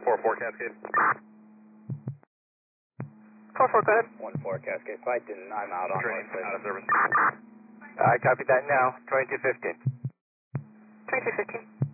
4-4 Cascade. 4-4, go ahead. 1-4 Cascade Flight, and I'm out on Train, North out of service. I copy that now. 2215. 2215.